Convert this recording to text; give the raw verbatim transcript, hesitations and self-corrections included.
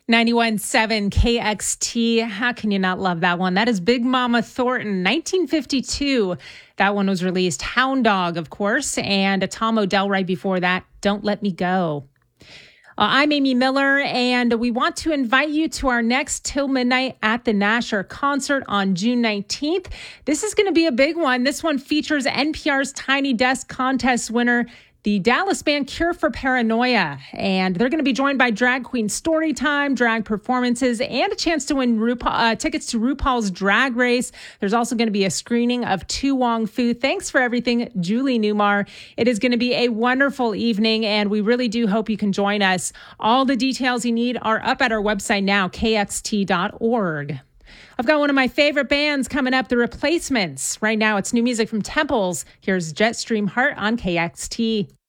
ninety-one point seven K X T. How can you not love that one? That is Big Mama Thornton, nineteen fifty-two. That one was released. Hound Dog, of course, and a Tom Odell right before that, Don't Let Me Go. Uh, I'm Amy Miller, and we want to invite you to our next Till Midnight at the Nasher concert on June nineteenth. This is going to be a big one. This one features N P R's Tiny Desk Contest winner, the Dallas band Cure for Paranoia, and they're going to be joined by drag queen Storytime, drag performances, and a chance to win RuPaul, uh, tickets to RuPaul's Drag Race. There's also going to be a screening of To Wong Fu. Thanks for everything, Julie Newmar. It is going to be a wonderful evening, and we really do hope you can join us. All the details you need are up at our website now, K X T dot org. I've got one of my favorite bands coming up, The Replacements. Right now, it's new music from Temples. Here's Jetstream Heart on K X T.